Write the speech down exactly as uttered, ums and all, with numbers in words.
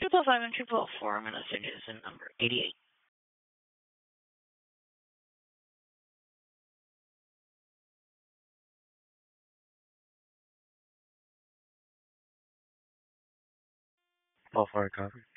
Triple five and triple four. I'm gonna send you this in number eighty-eight. All four copy.